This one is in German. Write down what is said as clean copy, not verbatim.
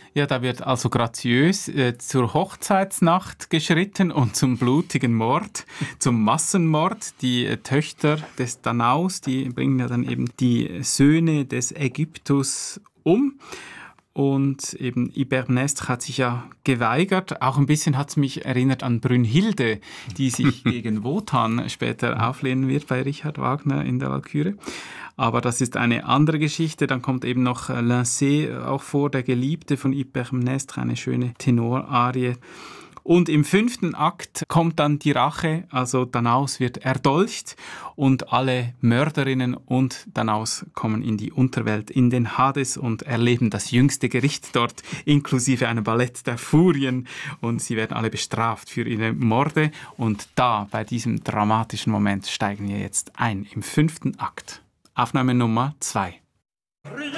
Ja, da wird also graziös zur Hochzeitsnacht geschritten und zum blutigen Mord, zum Massenmord. Die Töchter des Danaus, die bringen ja dann eben die Söhne des Ägyptus um. Und eben Hypermnestre hat sich ja geweigert. Auch ein bisschen hat es mich erinnert an Brünnhilde, die sich gegen Wotan später auflehnen wird bei Richard Wagner in der Walküre. Aber das ist eine andere Geschichte. Dann kommt eben noch Lincey auch vor, der Geliebte von Hypermnestre, eine schöne Tenorarie. Und im 5. Akt kommt dann die Rache, also Danaus wird erdolcht und alle Mörderinnen und Danaus kommen in die Unterwelt, in den Hades und erleben das jüngste Gericht dort, inklusive einem Ballett der Furien, und sie werden alle bestraft für ihre Morde. Und da, bei diesem dramatischen Moment, steigen wir jetzt ein im 5. Akt. Aufnahme Nummer 2.